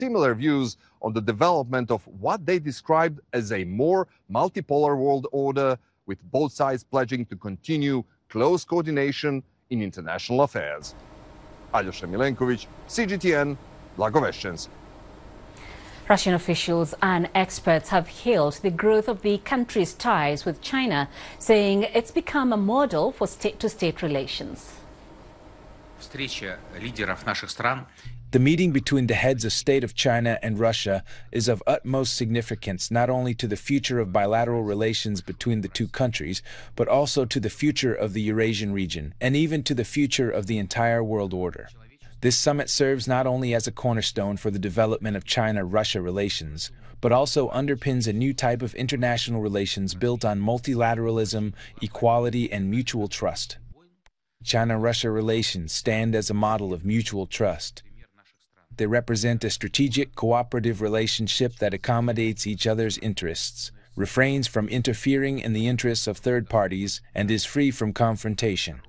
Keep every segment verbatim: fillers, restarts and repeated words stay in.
similar views on the development of what they described as a more multipolar world order, with both sides pledging to continue close coordination in international affairs. Aljoša Milenković, C G T N, Blagoveščansk. Russian officials and experts have hailed the growth of the country's ties with China, saying it's become a model for state-to-state relations. The meeting between the heads of state of China and Russia is of utmost significance, not only to the future of bilateral relations between the two countries, but also to the future of the Eurasian region, and even to the future of the entire world order. This summit serves not only as a cornerstone for the development of China-Russia relations, but also underpins a new type of international relations built on multilateralism, equality, and mutual trust. China-Russia relations stand as a model of mutual trust. They represent a strategic, cooperative relationship that accommodates each other's interests, refrains from interfering in the interests of third parties, and is free from confrontation.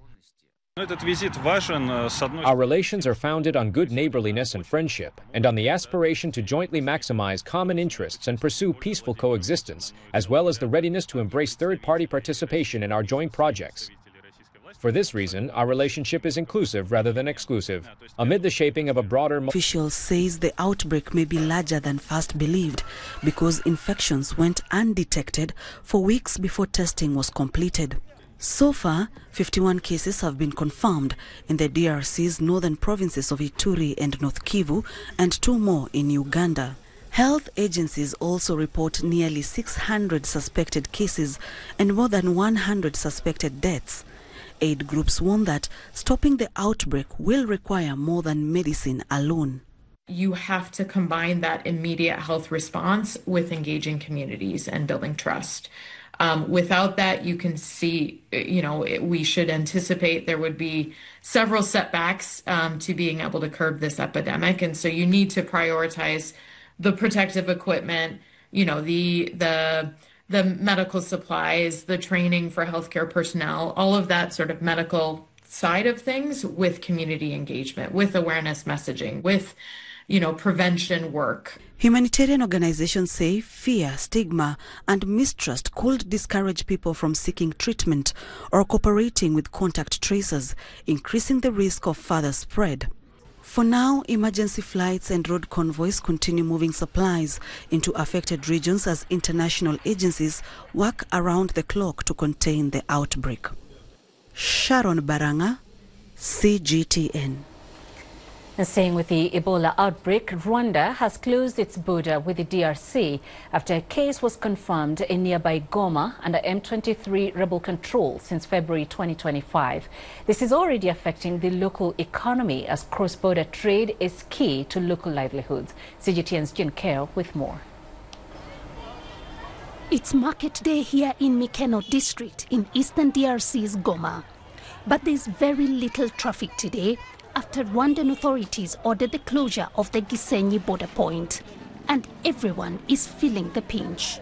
Our relations are founded on good neighborliness and friendship, and on the aspiration to jointly maximize common interests and pursue peaceful coexistence, as well as the readiness to embrace third-party participation in our joint projects. For this reason, our relationship is inclusive rather than exclusive, amid the shaping of a broader... Officials says the outbreak may be larger than first believed because infections went undetected for weeks before testing was completed. So far, fifty-one cases have been confirmed in the D R C's northern provinces of Ituri and North Kivu, and two more in Uganda. Health agencies also report nearly six hundred suspected cases and more than one hundred suspected deaths. Aid groups warn that stopping the outbreak will require more than medicine alone. You have to combine that immediate health response with engaging communities and building trust. Um, without that, you can see, you know, we should anticipate there would be several setbacks um, to being able to curb this epidemic. And so you need to prioritize the protective equipment, you know, the the the medical supplies, the training for healthcare personnel, all of that sort of medical side of things with community engagement, with awareness messaging, with, you know, prevention work. Humanitarian organizations say fear, stigma, and mistrust could discourage people from seeking treatment or cooperating with contact tracers, increasing the risk of further spread. For now, emergency flights and road convoys continue moving supplies into affected regions as international agencies work around the clock to contain the outbreak. Sharon Baranga, C G T N. And staying with the Ebola outbreak, Rwanda has closed its border with the D R C after a case was confirmed in nearby Goma under M twenty-three rebel control since February twenty twenty-five. This is already affecting the local economy as cross-border trade is key to local livelihoods. C G T N's Jin Keo with more. It's market day here in Mikeno district in eastern D R C's Goma. But there's very little traffic today after Rwandan authorities ordered the closure of the Gisenyi border point. And everyone is feeling the pinch.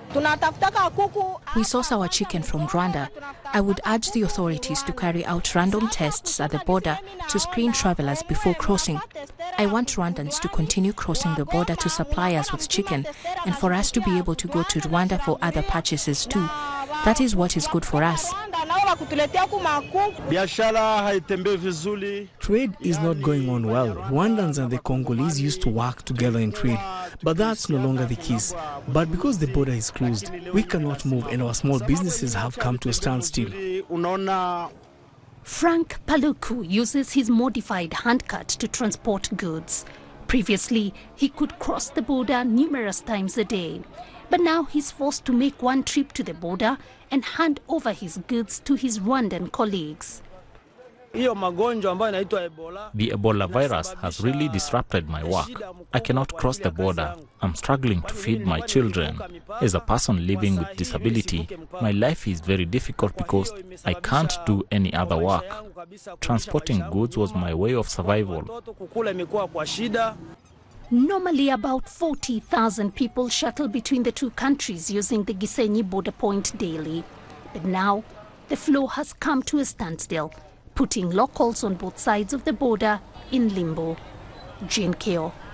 We source our chicken from Rwanda. I would urge the authorities to carry out random tests at the border to screen travelers before crossing. I want Rwandans to continue crossing the border to supply us with chicken and for us to be able to go to Rwanda for other purchases too. That is what is good for us. Trade is not going on well. Rwandans and the Congolese used to work together in trade, but that's no longer the case. But because the border is closed, we cannot move and our small businesses have come to a standstill. Frank Paluku uses his modified handcart to transport goods. Previously, he could cross the border numerous times a day. But now he's forced to make one trip to the border and hand over his goods to his Rwandan colleagues. The Ebola virus has really disrupted my work. I cannot cross the border. I'm struggling to feed my children. As a person living with disability, my life is very difficult because I can't do any other work. Transporting goods was my way of survival. Normally, about forty thousand people shuttle between the two countries using the Gisenyi border point daily. But now, the flow has come to a standstill, putting locals on both sides of the border in limbo. Jane Keo,